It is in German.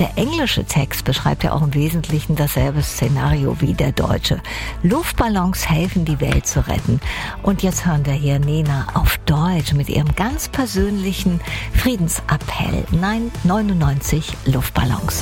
Der englische Text beschreibt ja auch im Wesentlichen dasselbe Szenario wie der deutsche. Luftballons helfen, die Welt zu retten. Und jetzt hören wir hier Nena auf Deutsch mit ihrem ganz persönlichen Friedensappell. Nein, 99 Luftballons.